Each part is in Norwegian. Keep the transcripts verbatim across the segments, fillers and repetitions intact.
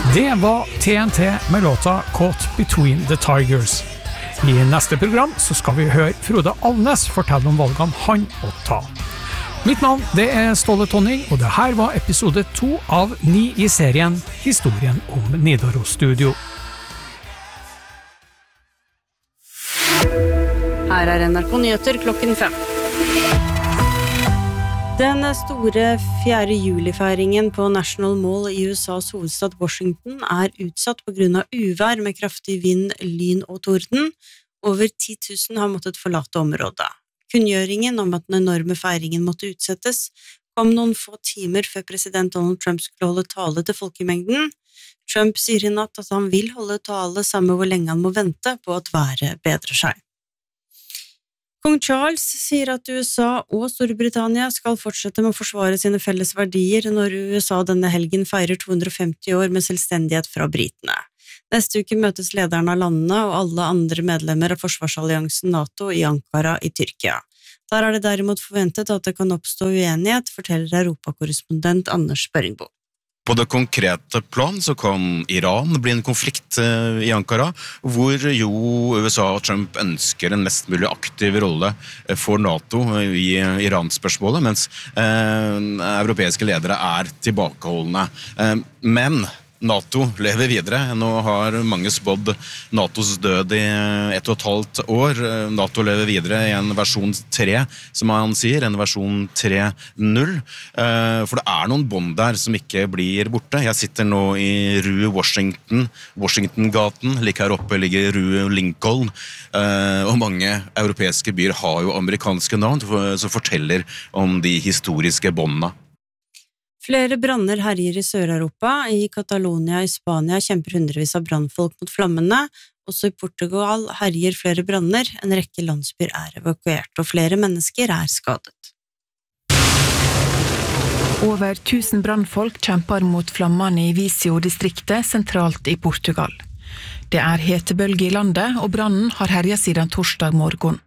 Det var T N T med låta Caught Between the Tigers. I neste program så skal vi høre Frode Alnes fortelle om valgene han å ta. Mitt navn det er Ståle Tonning, og det her var episode to av ni i serien Historien om Nidaros Studio. Her er N R K Nyheter klokken fem. Den store fjerde juli-feiringen på National Mall i U S A's hovedstad Washington er utsatt på grunn av uvær med kraftig vind, lyn og torden. Over ti tusen har måttet forlate området. Kunngjøringen om at den enorme feiringen måtte utsettes kom noen få timer før president Donald Trump skulle holde tale til folkemengden. Trump sier i natt at han vil holde tale samme hvor lenge han må vente på at været bedrer seg. Kong Charles sier at U S A og Storbritannia skal fortsette med å forsvare sine felles verdier når U S A denne helgen feirer to hundre og femti år med selvstendighet fra britene. Neste uke møtes lederen av landene og alle andre medlemmer av forsvarsalliansen NATO i Ankara i Tyrkia. Der er det derimot forventet at det kan oppstå uenighet, forteller europakorrespondent Anders Børringbo. På det konkrete plan så kan Iran bli en konflikt i Ankara, hvor jo U S A og Trump ønsker en mest mulig aktiv rolle for NATO i Iran-spørsmålet, mens eh, europeiske ledere er tilbakeholdende. Eh, men NATO lever videre. Nå har mange spådd NATOs død i ett og et halvt år. NATO lever videre i en versjon tre, som han sier, en versjon tre punkt null. For det er noen bånd der som ikke blir borte. Jeg sitter nå i Rue Washington, Washington-gaten. Like her oppe ligger Rue Lincoln. Og mange europeiske byer har jo amerikanske navn, som forteller om de historiske båndene. Flere branner herjer i Sør-Europa. I Catalonia i Spania kjemper hundrevis av brannfolk mot flammene. Også i Portugal herjer flere branner. En rekke landsbyer er evakuert, og flere mennesker er skadet. Over tusen brannfolk kjemper mot flammene i Viseu-distriktet sentralt i Portugal. Det er hetebølge i landet, og brannen har herjet siden torsdag morgen.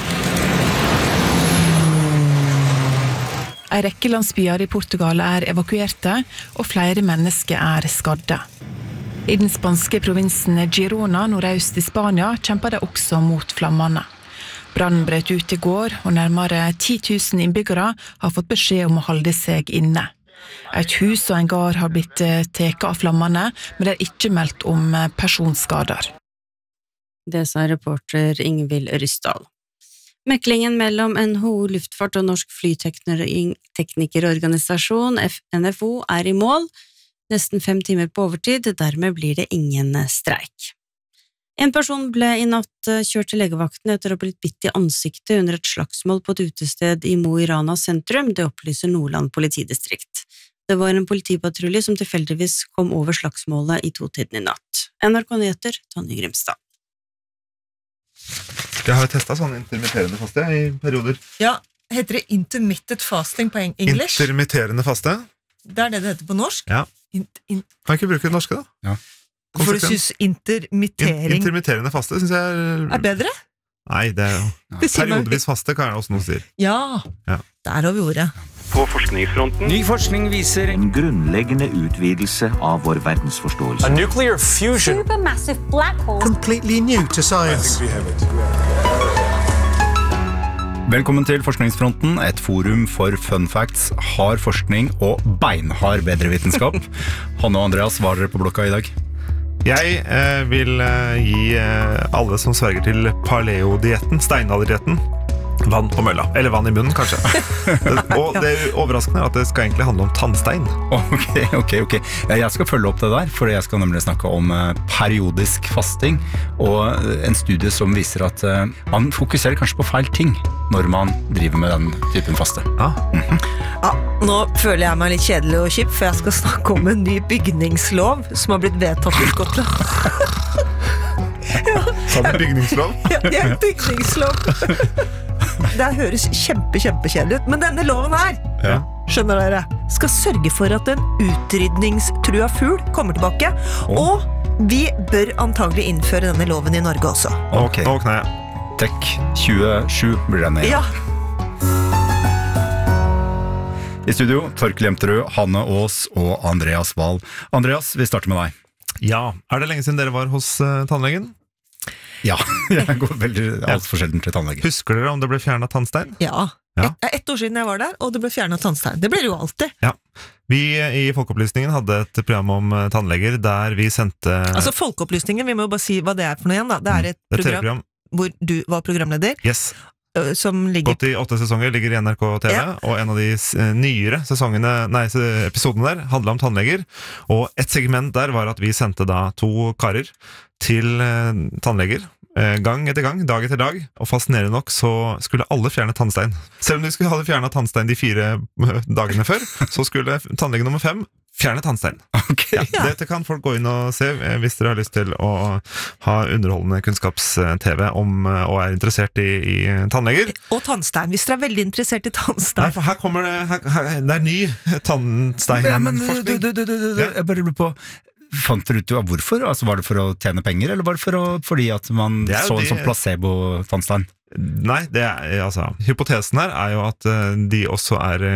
En rekke landsbyer i Portugal er evakuerte, og flere mennesker er skadde. I den spanske provinsen Girona, nordøst i Spania, kjemper de også mot flammene. Brannen brøt ut i går, og nærmere ti tusen innbyggere har fått beskjed om å holde seg inne. Et hus og en gard har blitt teket av flammene, men det er ikke meldt om personskader. Det sa reporter Ingvild Ryssdal. Meklingen mellom N H O Luftfart og Norsk Flyteknikerorganisasjon N F O er i mål, nesten fem timer på overtid, dermed blir det ingen streik. En person ble i natt kjørt til legevakten etter å ha blitt bitt i ansiktet under et slagsmål på et utested i Mo i Rana sentrum, det opplyser Nordland politidistrikt. Det var en politipatrulje som tilfeldigvis kom over slagsmålet i to-tiden i natt. N R K Nyheter, Tonje Grimstad. Jeg har testet sånn intermitterende faste i perioder. Ja, heter det intermittent fasting på engelsk? Intermitterende faste? Det er det det heter på norsk? Ja. In, in... Kan jeg ikke bruke det norske da? Ja. For du synes intermittering... In, intermitterende faste synes jeg er... Er bedre? Nei, det er jo... Det Periodevis faste kan jeg også noe si. Ja, ja, der har vi ordet. På forskningsfronten. Ny forskning viser en grunnleggende utvidelse av vår verdensforståelse. A nuclear fusion. Supermassive black hole. Completely new to science. Velkommen til Forskningsfronten, et forum for fun facts, hard forskning og beinhard bedrevitenskap. Hanne og Andreas, hva er dere på blokka i dag? Jeg eh, vil eh, gi eh, alle som sverger til paleo-dietten, steinalderdietten, vann på mølla, eller vann i munnen kanskje. Og det overraskende er at det skal egentlig handle om tannstein. Ok, ok, ok. Jeg skal følge opp det der, for jeg skal nemlig snakke om periodisk fasting, og en studie som viser at man fokuserer kanskje på feil ting når man driver med den typen faste. Ja. Mm-hmm. Ja, nå føler jeg meg litt kjedelig og kjip, for jeg skal snakke om en ny bygningslov som har blitt vedtatt i Skottland. Ja. Sa du bygningslov? Ja, det er en bygningslov. Det høres kjempe, kjempekjedelig ut, men denne loven her, ja, skjønner dere, skal sørge for at en utrydningstrua fugl kommer tilbake, oh. og vi bør antagelig innføre denne loven i Norge også. Ok, nå kner jeg. Tech tjuesju blir denne. Ja. I studio, Torkel Jemterud, Hanne Aas og Andreas Wahl. Andreas, vi starter med deg. Ja, er det lenge siden dere var hos uh, tannlegen? Ja, jeg går veldig alt for sjelden til tannlegen. Husker dere om det ble fjernet tannstein? Ja, Ja. Et, ett år siden jeg var der, og det ble fjernet tannstein. Det ble det jo alltid. Ja. Vi i Folkeopplysningen hadde et program om uh, tannleger der vi sendte Altså Folkeopplysningen, vi må jo bare si hva det er for noe igjen da. Det er et et program, program. hvor du var programleder, Yes. ø, som ligger Gått i åtte sesonger, ligger i N R K T V, Ja. og en av de s- nyere sesongene, nei, s- episodene der handla om tannleger, og et segment der var at vi sendte da to karer til eh, tannleger, eh, gang etter gang, dag etter dag, og fascinerende nok så skulle alle fjerne tannstein. Selv om de skulle hadde fjernet tannstein de fire eh, dagene før, så skulle tannlege nummer fem fjerne tannstein. Ok. Ja, dette kan folk gå inn og se eh, hvis dere har lyst til å ha underholdende kunnskaps-T V om eh, og er interessert i, i tannleger. Og tannstein, hvis dere er veldig interessert i Nei, tannstein. for her kommer det her, her, Det er ny tannsteinforskning. Ja, men du, du, du, du, du, Ja. jeg bare lurer på, fant dere ut av hvorfor? Altså, var det for å tjene penger, eller var det for å, fordi at man Det er jo så en de- sånn placebo-tannstein? Nei, det er, altså, hypotesen her er jo at eh, de også er